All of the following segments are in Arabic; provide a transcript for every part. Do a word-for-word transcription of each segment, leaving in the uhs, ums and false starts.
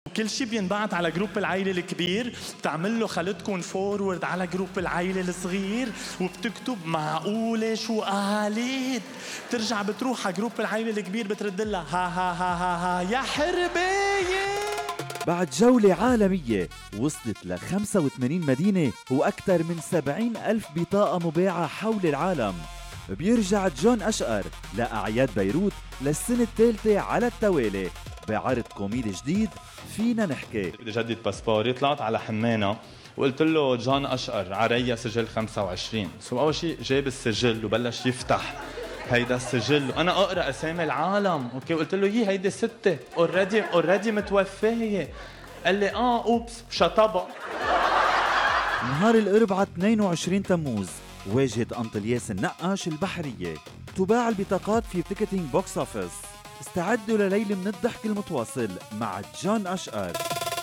كل شي بينبعت على جروب العيلة الكبير، بتعمل له خالتكم فورورد على جروب العيلة الصغير وبتكتب معقولة شو قالت، بترجع بتروح على جروب العيلة الكبير بترد لها ها ها ها ها ها يا حربية. بعد جولة عالمية وصلت ل خمسة وثمانين مدينة وأكثر من سبعين ألف بطاقة مباعة حول العالم، بيرجع جون أشقر لأعياد بيروت للسنة الثالثة على التوالي بعرض كوميدي جديد فينا نحكي. بدي جدد باسبوري، طلعت على حمانة وقلت له جون أشقر عريا سجل خمسة وعشرين. سو أول شيء جاب السجل وبلش يفتح هيدا السجل وأنا أقرأ أسامي العالم. أوكي قلت له هي هيدي ستة أوريدي أوريدي متوفية. قال لي آه أوبس شطبة. نهار الأربعاء اثنين وعشرين تموز واجهت أنطلياس النقاش البحرية. تباع البطاقات في تيكتينج بوكس أوفيس. استعدوا لليلة من الضحك المتواصل مع جون أشقر.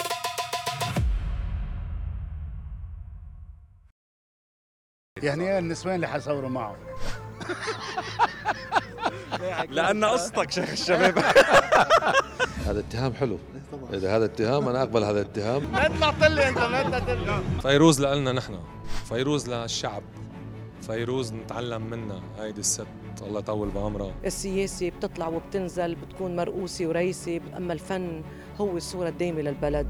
يعني ايه النسوان اللي حصوروا معه؟ لأن قصتك شيخ الشباب. هذا اتهام حلو. إذا هذا اتهام أنا أقبل هذا الاتهام. ما تطلع لي أنت ما تطلع. فيروز لنا نحن، فيروز للشعب، فيروز نتعلم منها. هيدي الست الله يطول بعمرها. السياسة بتطلع وبتنزل، بتكون مرؤوسة ورئيسة، أما الفن هو الصورة الدائمة للبلد.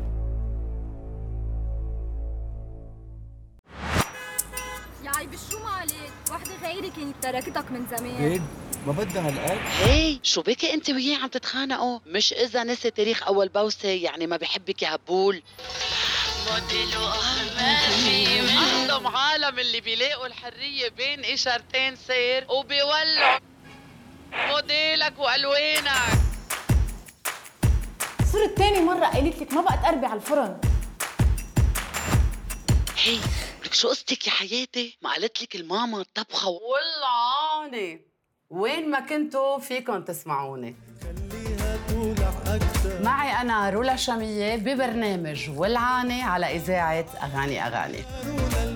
يا عيب شو مالك؟ وحدة غيري كانت تركتك من زمان. ايه ما بدها هالقد؟ ايه شو بكي انت وياه عم تتخانقوا؟ مش اذا نسي تاريخ اول بوسه يعني ما بحبك يا هبول. موديل وأحمامي منهم عالم اللي بيلاقوا الحرية بين إشارتين سير وبيولعوا موديلك وألوانك. صرت تاني مرة قايلت لك ما بقى تقربي على الفرن. هي لك شو قصتك يا حياتي؟ ما قالت لك الماما الطبخة والله وين ما كنتوا فيكم تسمعوني. معي أنا رولا شامية ببرنامج والعاني على إذاعة أغاني أغاني.